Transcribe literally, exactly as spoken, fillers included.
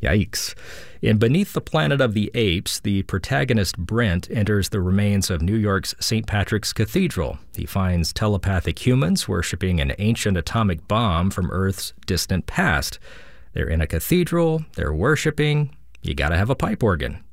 Yikes. In Beneath the Planet of the Apes, the protagonist Brent enters the remains of New York's Saint Patrick's Cathedral. He finds telepathic humans worshiping an ancient atomic bomb from Earth's distant past. They're in a cathedral, they're worshiping. You gotta have a pipe organ.